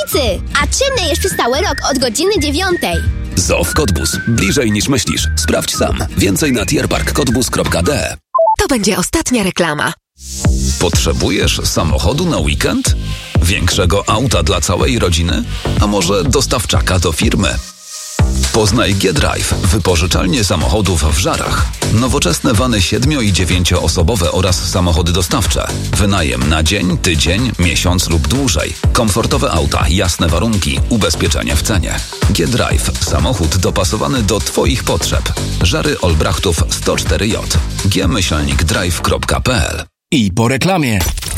pracy. A czynny przez cały rok od godziny 9. ZOF Cottbus. Bliżej niż myślisz. Sprawdź sam. Więcej na tierparkcottbus.de. To będzie ostatnia reklama. Potrzebujesz samochodu na weekend? Większego auta dla całej rodziny? A może dostawczaka do firmy? Poznaj G-Drive, wypożyczalnię samochodów w Żarach. Nowoczesne wany 7- i 9-osobowe oraz samochody dostawcze. Wynajem na dzień, tydzień, miesiąc lub dłużej. Komfortowe auta, jasne warunki, ubezpieczenie w cenie. G-Drive, samochód dopasowany do Twoich potrzeb. Żary Olbrachtów 104J. g-drive.pl. I po reklamie.